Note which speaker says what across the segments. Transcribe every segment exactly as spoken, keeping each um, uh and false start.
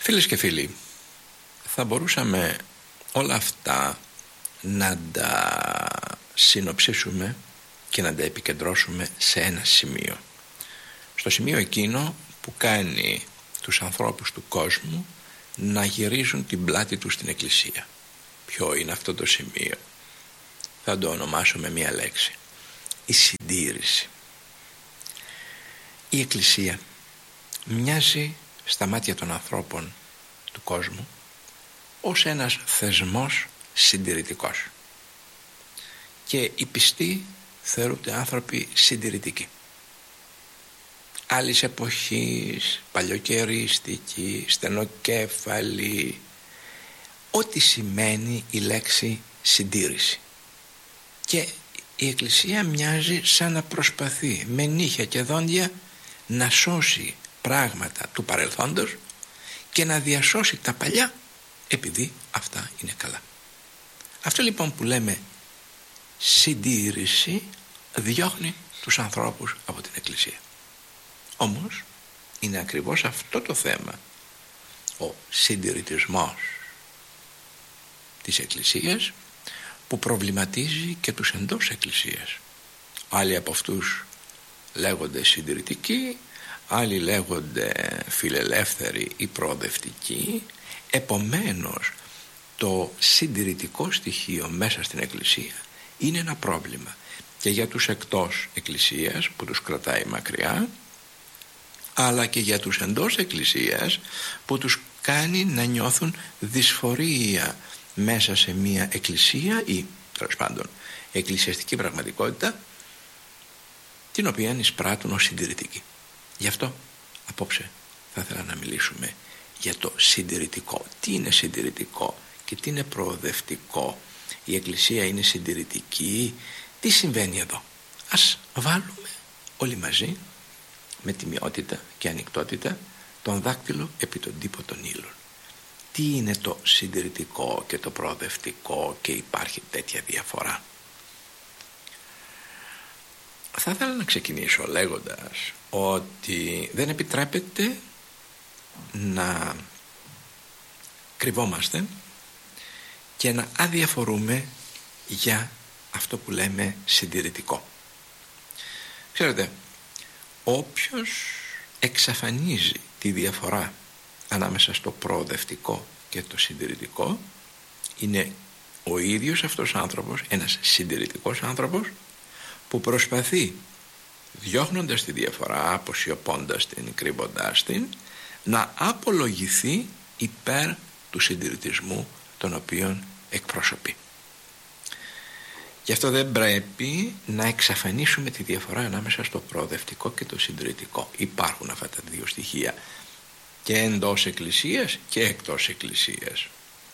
Speaker 1: Φίλες και φίλοι, θα μπορούσαμε όλα αυτά να τα συνοψίσουμε και να τα επικεντρώσουμε σε ένα σημείο. Στο σημείο εκείνο που κάνει τους ανθρώπους του κόσμου να γυρίζουν την πλάτη τους στην Εκκλησία. Ποιο είναι αυτό το σημείο? Θα το ονομάσω με μία λέξη: η συντήρηση. Η Εκκλησία μοιάζει στα μάτια των ανθρώπων του κόσμου ως ένας θεσμός συντηρητικός, και οι πιστοί θεωρούνται άνθρωποι συντηρητικοί, άλλης εποχής, παλιοκαιρίστικοι, στενοκέφαλοι, ό,τι σημαίνει η λέξη συντήρηση. Και η Εκκλησία μοιάζει σαν να προσπαθεί με νύχια και δόντια να σώσει πράγματα του παρελθόντος και να διασώσει τα παλιά, επειδή αυτά είναι καλά. Αυτό λοιπόν που λέμε συντήρηση διώχνει τους ανθρώπους από την Εκκλησία. Όμως είναι ακριβώς αυτό το θέμα, ο συντηρητισμός της Εκκλησίας, που προβληματίζει και τους εντός Εκκλησίας. Άλλοι από αυτούς λέγονται συντηρητικοί, άλλοι λέγονται φιλελεύθεροι ή προοδευτικοί. Επομένως το συντηρητικό στοιχείο μέσα στην Εκκλησία είναι ένα πρόβλημα και για τους εκτός Εκκλησίας που τους κρατάει μακριά, αλλά και για τους εντός Εκκλησίας που τους κάνει να νιώθουν δυσφορία μέσα σε μια εκκλησία ή τέλος πάντων εκκλησιαστική πραγματικότητα, την οποία εισπράττουν ως συντηρητική. Γι' αυτό απόψε θα ήθελα να μιλήσουμε για το συντηρητικό. Τι είναι συντηρητικό και τι είναι προοδευτικό? Η Εκκλησία είναι συντηρητική? Τι συμβαίνει εδώ? Ας βάλουμε όλοι μαζί με τιμιότητα και ανοιχτότητα τον δάκτυλο επί τον τύπο των ύλων. Τι είναι το συντηρητικό και το προοδευτικό, και υπάρχει τέτοια διαφορά? Θα ήθελα να ξεκινήσω λέγοντας ότι δεν επιτρέπεται να κρυβόμαστε και να αδιαφορούμε για αυτό που λέμε συντηρητικό. Ξέρετε, όποιος εξαφανίζει τη διαφορά ανάμεσα στο προοδευτικό και το συντηρητικό είναι ο ίδιος αυτός άνθρωπος, ένας συντηρητικός άνθρωπος, που προσπαθεί, διώχνοντας τη διαφορά, αποσιωπώντας την, κρύβοντας την, να απολογηθεί υπέρ του συντηρητισμού τον οποίον εκπροσωπεί. Γι' αυτό δεν πρέπει να εξαφανίσουμε τη διαφορά ανάμεσα στο προοδευτικό και το συντηρητικό. Υπάρχουν αυτά τα δύο στοιχεία και εντός Εκκλησίας και εκτός Εκκλησίας.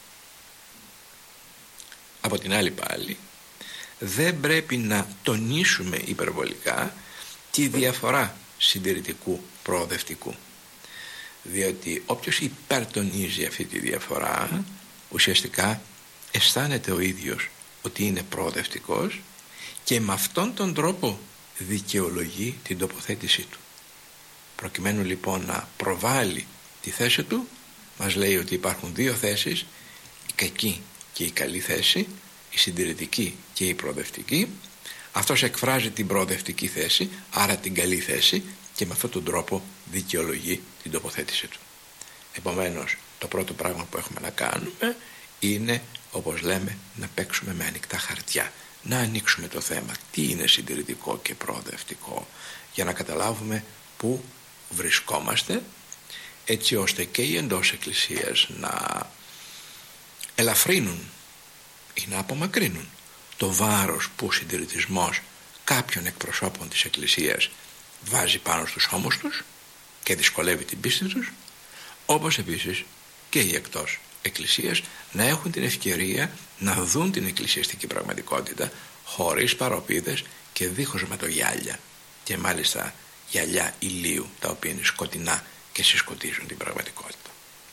Speaker 1: Από την άλλη πάλι, δεν πρέπει να τονίσουμε υπερβολικά τη διαφορά συντηρητικού προοδευτικού, διότι όποιος υπερτονίζει αυτή τη διαφορά ουσιαστικά αισθάνεται ο ίδιος ότι είναι προοδευτικός και με αυτόν τον τρόπο δικαιολογεί την τοποθέτησή του. Προκειμένου λοιπόν να προβάλλει τη θέση του, μας λέει ότι υπάρχουν δύο θέσεις, η κακή και η καλή θέση, η συντηρητική και η προοδευτική. Αυτός εκφράζει την προοδευτική θέση, άρα την καλή θέση, και με αυτόν τον τρόπο δικαιολογεί την τοποθέτησή του. Επομένως, το πρώτο πράγμα που έχουμε να κάνουμε είναι, όπως λέμε, να παίξουμε με ανοιχτά χαρτιά, να ανοίξουμε το θέμα τι είναι συντηρητικό και προοδευτικό, για να καταλάβουμε πού βρισκόμαστε, έτσι ώστε και οι εντός Εκκλησίας να ελαφρύνουν ή να απομακρύνουν το βάρος που ο συντηρητισμός κάποιων εκπροσώπων της Εκκλησίας βάζει πάνω στους ώμους τους και δυσκολεύει την πίστη τους, όπως επίσης και οι εκτός Εκκλησίας να έχουν την ευκαιρία να δουν την εκκλησιαστική πραγματικότητα χωρίς παροπίδες και δίχως ματογιάλια, και μάλιστα γυαλιά ηλίου τα οποία είναι σκοτεινά και συσκοτίζουν την πραγματικότητα.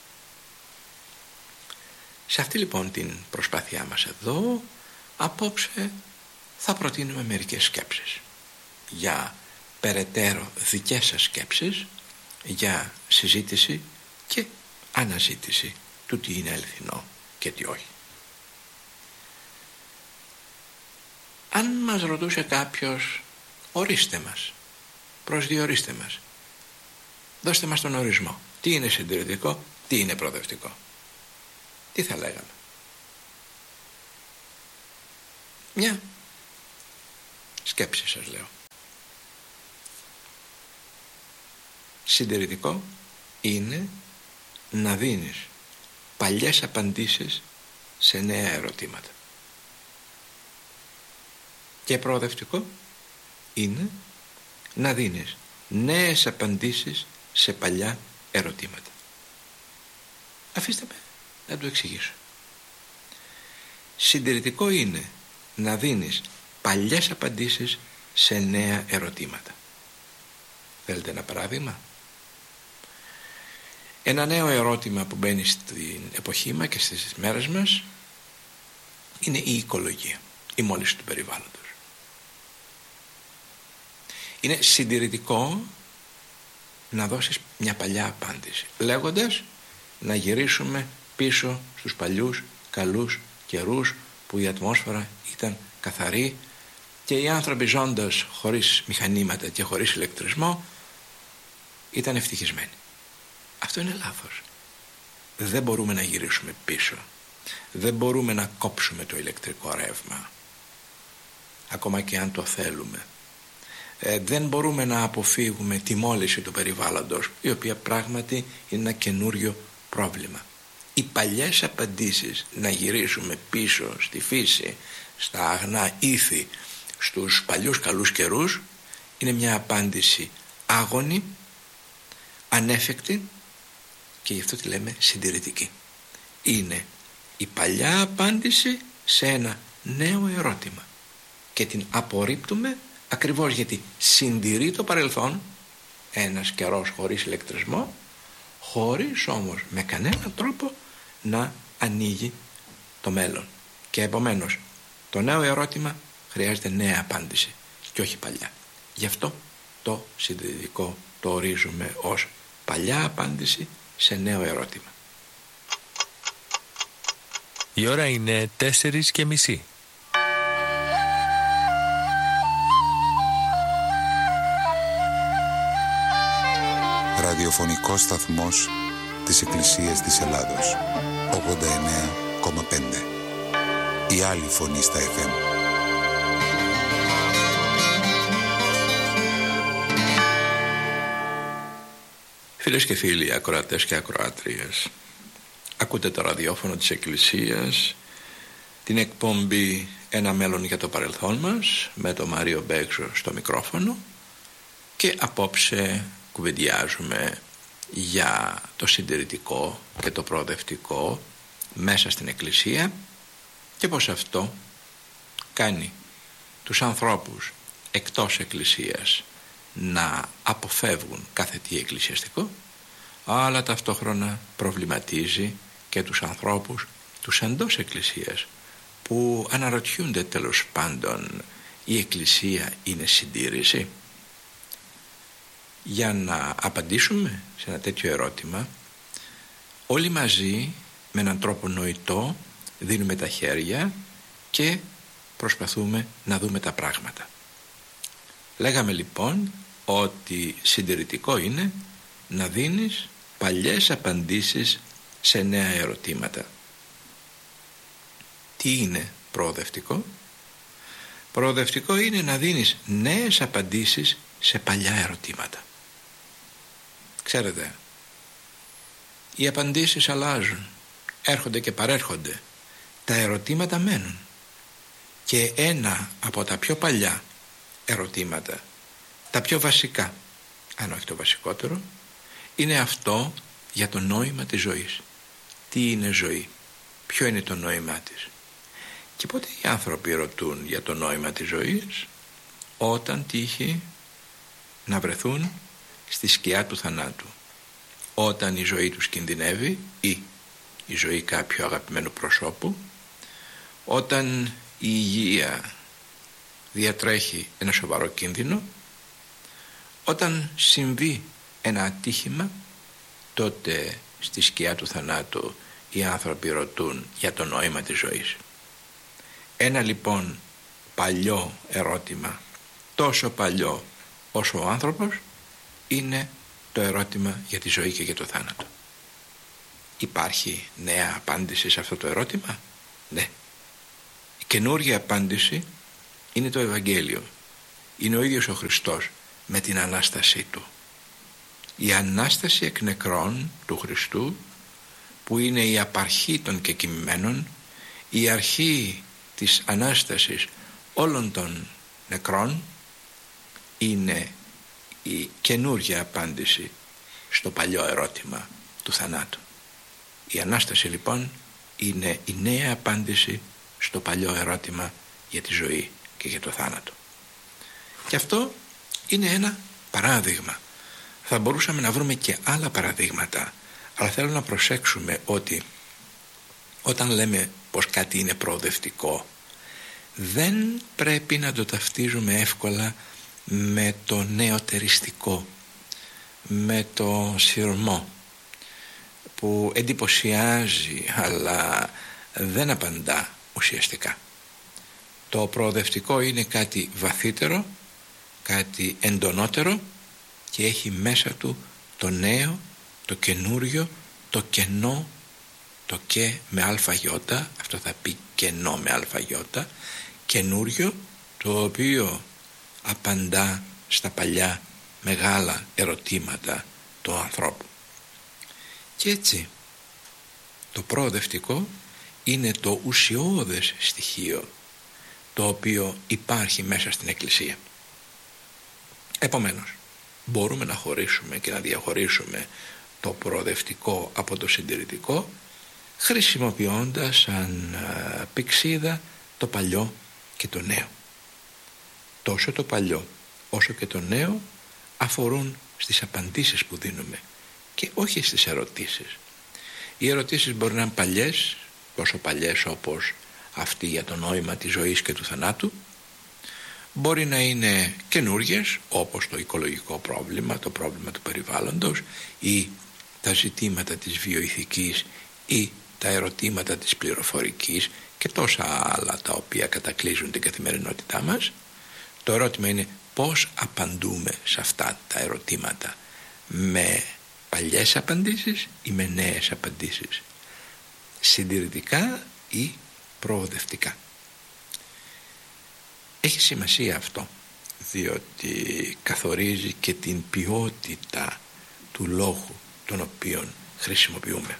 Speaker 1: Σε αυτή λοιπόν την προσπάθειά μας εδώ απόψε θα προτείνουμε μερικές σκέψεις για περαιτέρω δικές σας σκέψεις, για συζήτηση και αναζήτηση του τι είναι αληθινό και τι όχι. Αν μας ρωτούσε κάποιος, ορίστε μας, προσδιορίστε μας, δώστε μας τον ορισμό, τι είναι συντηρητικό, τι είναι προοδευτικό, τι θα λέγαμε? Μια σκέψη σας λέω. Συντηρητικό είναι να δίνεις παλιές απαντήσεις σε νέα ερωτήματα. Και προοδευτικό είναι να δίνεις νέες απαντήσεις σε παλιά ερωτήματα. Αφήστε με να το εξηγήσω. Συντηρητικό είναι να δίνεις παλιές απαντήσεις σε νέα ερωτήματα. Θέλετε ένα παράδειγμα? Ένα νέο ερώτημα που μπαίνει στην εποχή μας και στις μέρες μας είναι η οικολογία, η μόλυνση του περιβάλλοντος. Είναι συντηρητικό να δώσεις μια παλιά απάντηση, λέγοντας να γυρίσουμε πίσω στους παλιούς καλούς καιρούς που η ατμόσφαιρα ήταν καθαρή και οι άνθρωποι ζώντας χωρίς μηχανήματα και χωρίς ηλεκτρισμό ήταν ευτυχισμένοι. Αυτό είναι λάθος. Δεν μπορούμε να γυρίσουμε πίσω. Δεν μπορούμε να κόψουμε το ηλεκτρικό ρεύμα, ακόμα και αν το θέλουμε. Ε, δεν μπορούμε να αποφύγουμε τη μόλυνση του περιβάλλοντος, η οποία πράγματι είναι ένα καινούριο πρόβλημα. Οι παλιές απαντήσεις, να γυρίσουμε πίσω στη φύση, στα αγνά ήθη, στους παλιούς καλούς καιρούς, είναι μια απάντηση άγωνη, ανέφικτη και γι' αυτό τη λέμε συντηρητική. Είναι η παλιά απάντηση σε ένα νέο ερώτημα και την απορρίπτουμε ακριβώς γιατί συντηρεί το παρελθόν, ένας καιρός χωρίς ηλεκτρισμό, χωρίς όμως με κανέναν τρόπο να ανοίγει το μέλλον. Και επομένως το νέο ερώτημα χρειάζεται νέα απάντηση και όχι παλιά. Γι' αυτό το συντηρητικό το ορίζουμε ως παλιά απάντηση σε νέο ερώτημα.
Speaker 2: Η ώρα είναι τέσσερις και μισή.
Speaker 3: Ραδιοφωνικός σταθμός της Εκκλησίας της Ελλάδος, ογδόντα εννέα κόμμα πέντε. Η άλλη φωνή στα εφ εμ.
Speaker 1: Φίλες και φίλοι, ακροατές και ακροάτριες, ακούτε το ραδιόφωνο της Εκκλησίας, την εκπομπή «Ένα μέλλον για το παρελθόν μας» με τον Μάριο Μπέξο στο μικρόφωνο, και απόψε κουβεντιάζουμε για το συντηρητικό και το προοδευτικό μέσα στην Εκκλησία και πως αυτό κάνει τους ανθρώπους εκτός Εκκλησίας να αποφεύγουν κάθε τι εκκλησιαστικό, αλλά ταυτόχρονα προβληματίζει και τους ανθρώπους τους εντός Εκκλησίας που αναρωτιούνται τέλος πάντων, η Εκκλησία είναι συντήρηση? Για να απαντήσουμε σε ένα τέτοιο ερώτημα, όλοι μαζί με έναν τρόπο νοητό δίνουμε τα χέρια και προσπαθούμε να δούμε τα πράγματα. Λέγαμε λοιπόν ότι συντηρητικό είναι να δίνεις παλιές απαντήσεις σε νέα ερωτήματα. Τι είναι προοδευτικό? Προοδευτικό είναι να δίνεις νέες απαντήσεις σε παλιά ερωτήματα. Ξέρετε, οι απαντήσεις αλλάζουν, έρχονται και παρέρχονται, τα ερωτήματα μένουν, και ένα από τα πιο παλιά ερωτήματα, τα πιο βασικά, αν όχι το βασικότερο, είναι αυτό για το νόημα της ζωής. Τι είναι ζωή? Ποιο είναι το νόημά της? Και πότε οι άνθρωποι ρωτούν για το νόημα της ζωής? Όταν τύχει να βρεθούν στη σκιά του θανάτου, όταν η ζωή τους κινδυνεύει ή η ζωή κάποιου αγαπημένου προσώπου, όταν η υγεία διατρέχει ένα σοβαρό κίνδυνο, όταν συμβεί ένα ατύχημα, τότε στη σκιά του θανάτου οι άνθρωποι ρωτούν για το νόημα της ζωής. Ένα λοιπόν παλιό ερώτημα, τόσο παλιό όσο ο άνθρωπος, είναι το ερώτημα για τη ζωή και για το θάνατο. Υπάρχει νέα απάντηση σε αυτό το ερώτημα? Ναι. Η καινούργια απάντηση είναι το Ευαγγέλιο. Είναι ο ίδιος ο Χριστός με την Ανάστασή Του. Η Ανάσταση εκ νεκρών του Χριστού, που είναι η απαρχή των κεκοιμημένων, η αρχή της Ανάστασης όλων των νεκρών, είναι η καινούργια απάντηση στο παλιό ερώτημα του θανάτου. Η Ανάσταση λοιπόν είναι η νέα απάντηση στο παλιό ερώτημα για τη ζωή και για το θάνατο. Και αυτό είναι ένα παράδειγμα. Θα μπορούσαμε να βρούμε και άλλα παραδείγματα, αλλά θέλω να προσέξουμε ότι όταν λέμε πως κάτι είναι προοδευτικό, δεν πρέπει να το ταυτίζουμε εύκολα με το νεοτεριστικό, με το σειρμό, που εντυπωσιάζει αλλά δεν απαντά ουσιαστικά. Το προοδευτικό είναι κάτι βαθύτερο, κάτι εντονότερο και έχει μέσα του το νέο, το καινούριο, το κενό, το και με αλφαγιώτα, αυτό θα πει κενό με αλφαγιώτα, καινούριο, το οποίο απαντά στα παλιά μεγάλα ερωτήματα του ανθρώπου. Και έτσι το προοδευτικό είναι το ουσιώδες στοιχείο το οποίο υπάρχει μέσα στην Εκκλησία. Επομένως, μπορούμε να χωρίσουμε και να διαχωρίσουμε το προοδευτικό από το συντηρητικό, χρησιμοποιώντας σαν πηξίδα το παλιό και το νέο. Τόσο το παλιό όσο και το νέο αφορούν στις απαντήσεις που δίνουμε και όχι στις ερωτήσεις. Οι ερωτήσεις μπορεί να είναι παλιές, τόσο παλιές όπως αυτή για το νόημα της ζωής και του θανάτου, μπορεί να είναι καινούργιες όπως το οικολογικό πρόβλημα, το πρόβλημα του περιβάλλοντος ή τα ζητήματα της βιοηθικής ή τα ερωτήματα της πληροφορικής και τόσα άλλα τα οποία κατακλείζουν την καθημερινότητά μας. Το ερώτημα είναι πώς απαντούμε σε αυτά τα ερωτήματα, με παλιές απαντήσεις ή με νέες απαντήσεις, συντηρητικά ή προοδευτικά. Έχει σημασία αυτό, διότι καθορίζει και την ποιότητα του λόγου τον οποίον χρησιμοποιούμε.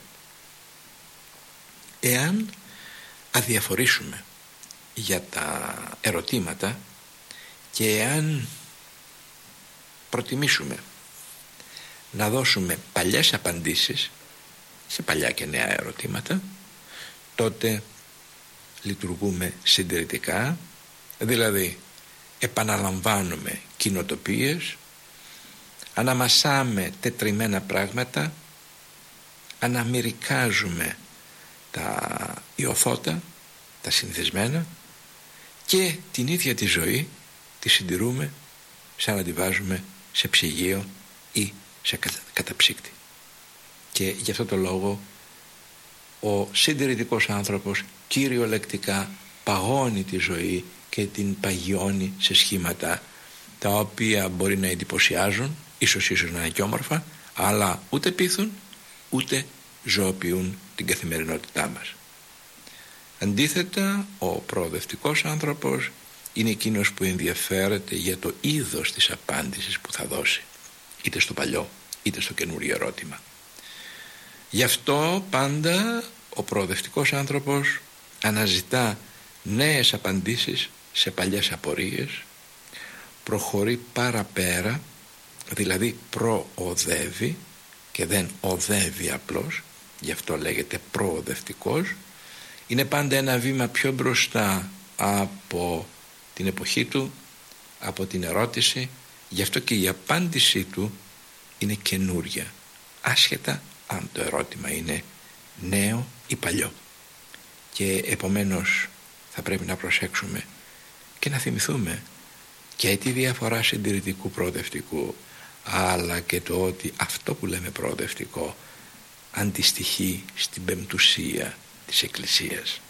Speaker 1: Εάν αδιαφορήσουμε για τα ερωτήματα και εάν προτιμήσουμε να δώσουμε παλιές απαντήσεις σε παλιά και νέα ερωτήματα, τότε λειτουργούμε συντηρητικά, δηλαδή επαναλαμβάνουμε κοινοτοπίες, αναμασάμε τετριμμένα πράγματα, αναμυρικάζουμε τα ιωθώτα, τα συνηθισμένα, και την ίδια τη ζωή τη συντηρούμε σαν να τη βάζουμε σε ψυγείο ή σε καταψύκτη. Και γι' αυτό το λόγο ο συντηρητικός άνθρωπος κυριολεκτικά παγώνει τη ζωή και την παγιώνει σε σχήματα τα οποία μπορεί να εντυπωσιάζουν, ίσως ίσως να είναι και όμορφα, αλλά ούτε πείθουν ούτε ζωοποιούν την καθημερινότητά μας. Αντίθετα, ο προοδευτικός άνθρωπος είναι εκείνος που ενδιαφέρεται για το είδος της απάντησης που θα δώσει, είτε στο παλιό είτε στο καινούριο ερώτημα. Γι' αυτό πάντα ο προοδευτικός άνθρωπος αναζητά νέες απαντήσεις σε παλιές απορίες, προχωρεί παραπέρα, δηλαδή προοδεύει και δεν οδεύει απλώς, γι' αυτό λέγεται προοδευτικός. Είναι πάντα ένα βήμα πιο μπροστά από την εποχή του, από την ερώτηση, γι' αυτό και η απάντησή του είναι καινούρια, άσχετα αν το ερώτημα είναι νέο ή παλιό. Και επομένως θα πρέπει να προσέξουμε και να θυμηθούμε και τη διαφορά συντηρητικού προοδευτικού, αλλά και το ότι αυτό που λέμε προοδευτικό αντιστοιχεί στην πεμπτουσία της Εκκλησίας.